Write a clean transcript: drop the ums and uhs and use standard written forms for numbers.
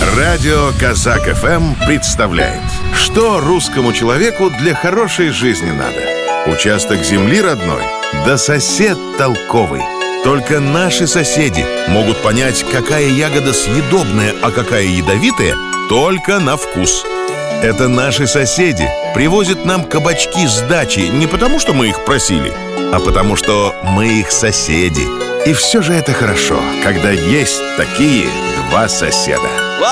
Радио Казак ФМ представляет, что русскому человеку для хорошей жизни надо. Участок земли родной, да сосед толковый. Только наши соседи могут понять, какая ягода съедобная, а какая ядовитая, только на вкус. Это наши соседи привозят нам кабачки с дачи не потому, что мы их просили, а потому, что мы их соседи. И все же это хорошо, когда есть такие два соседа.